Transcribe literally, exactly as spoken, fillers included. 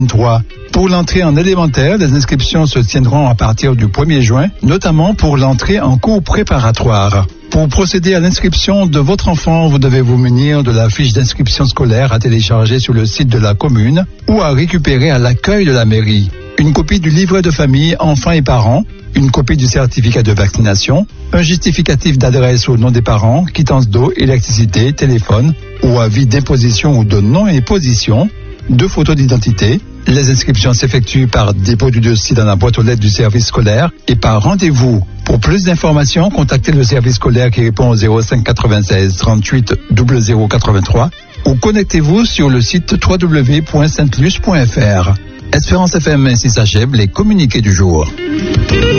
vingt-trois. Pour l'entrée en élémentaire, les inscriptions se tiendront à partir du premier juin, notamment pour l'entrée en cours préparatoire. Pour procéder à l'inscription de votre enfant, vous devez vous munir de la fiche d'inscription scolaire à télécharger sur le site de la commune ou à récupérer à l'accueil de la mairie. Une copie du livret de famille enfants et parents, une copie du certificat de vaccination, un justificatif d'adresse au nom des parents, quittance d'eau, électricité, téléphone ou avis d'imposition ou de non-imposition, deux photos d'identité. Les inscriptions s'effectuent par dépôt du dossier dans la boîte aux lettres du service scolaire et par rendez-vous. Pour plus d'informations, contactez le service scolaire qui répond au zéro cinq quatre-vingt-seize trente-huit zéro zéro quatre-vingt-trois ou connectez-vous sur le site w w w point sainte luce point f r. Espérance F M, ainsi s'achèvent les communiqués du jour.